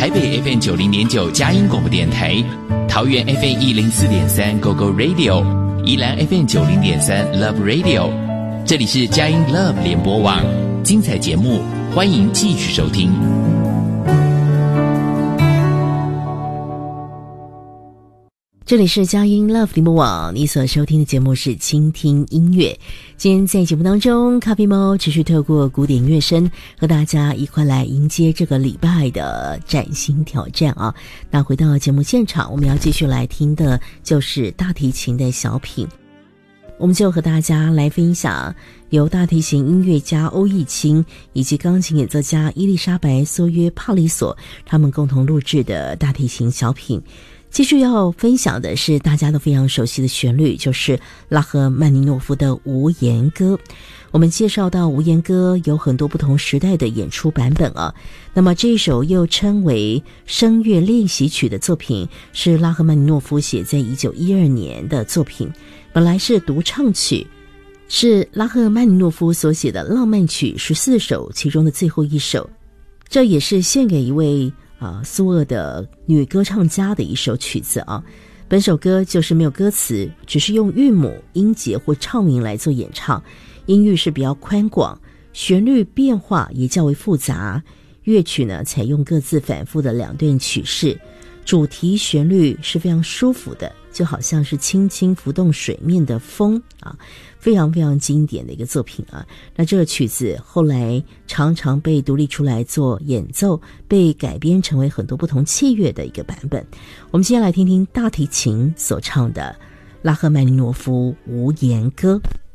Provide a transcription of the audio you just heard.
台北 FM90.9 佳音广播电台，桃园 FM104.3 GoGo Radio， 宜兰 FM90.3 Love Radio。这里是佳音 Love 联播网，精彩节目，欢迎继续收听。 这里是佳音 Love 联播网，你所收听的节目是倾听音乐。今天在节目当中，咖啡猫持续透过古典乐声和大家一块来迎接这个礼拜的崭新挑战啊。那回到节目现场，我们要继续来听的就是大提琴的小品。我们就和大家来分享由大提琴音乐家欧艺清以及钢琴演奏家伊丽莎白·梭约·帕里索他们共同录制的大提琴小品。继续要分享的是大家都非常熟悉的旋律，就是拉赫曼尼诺夫的《无言歌》。我们介绍到《无言歌》有很多不同时代的演出版本啊。那么这一首又称为声乐练习曲的作品，是拉赫曼尼诺夫写在1912年的作品，本来是独唱曲，是拉赫曼尼诺夫所写的浪漫曲14首其中的最后一首，这也是献给一位苏俄的女歌唱家的一首曲子啊。本首歌就是没有歌词，只是用韵母、音节或唱名来做演唱，音域是比较宽广，旋律变化也较为复杂。乐曲呢，采用各自反复的两段曲式，主题旋律是非常舒服的，就好像是轻轻浮动水面的风啊，非常非常经典的一个作品啊。那这个曲子后来常常被独立出来做演奏，被改编成为很多不同器乐的一个版本。我们接下来听听大提琴所唱的拉赫曼尼诺夫《无言歌》。